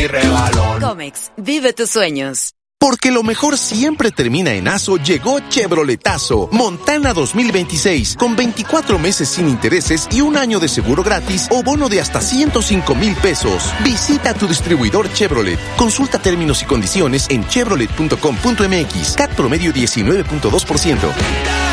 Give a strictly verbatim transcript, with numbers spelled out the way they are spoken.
mi rebalón. Comex, vive tus sueños. Porque lo mejor siempre termina en Aso, llegó Chevroletazo. Montana dos mil veintiséis, con veinticuatro meses sin intereses y un año de seguro gratis o bono de hasta ciento cinco mil pesos. Visita tu distribuidor Chevrolet. Consulta términos y condiciones en chevrolet punto com punto m x. C A T promedio diecinueve punto dos por ciento.